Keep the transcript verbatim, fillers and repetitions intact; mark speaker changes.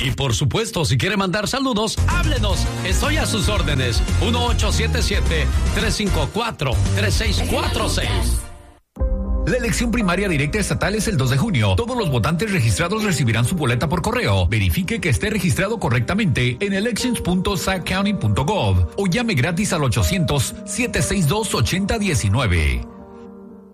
Speaker 1: Y por supuesto, si quiere mandar saludos, háblenos. Estoy a sus órdenes. uno ocho siete siete, tres cinco cuatro, tres seis cuatro seis.
Speaker 2: La elección primaria directa estatal es el dos de junio. Todos los votantes registrados recibirán su boleta por correo. Verifique que esté registrado correctamente en elections punto sac county punto gov o llame gratis al ochocientos, siete seis dos, ocho cero uno nueve.